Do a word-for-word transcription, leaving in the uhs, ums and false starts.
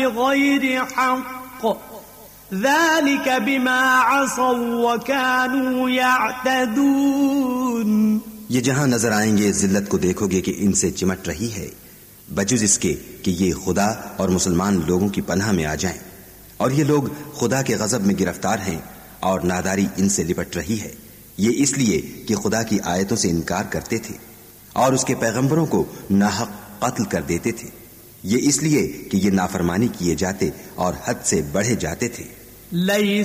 गैर हक़ ज़ालिका बिमा असौ व कानू यअतदून। ये जहां नजर आएंगे जिल्लत को देखोगे कि इनसे चिमट रही है, बजुज इसके कि ये खुदा और मुसलमान लोगों की पनाह में आ जाएं, और ये लोग खुदा के गजब में गिरफ्तार हैं और नादारी इनसे लिपट रही है। ये इसलिए कि खुदा की आयतों से इनकार करते थे और उसके पैगंबरों को नाहक कत्ल कर देते थे। ये इसलिए कि ये नाफरमानी किए जाते और हद से बढ़े जाते थे।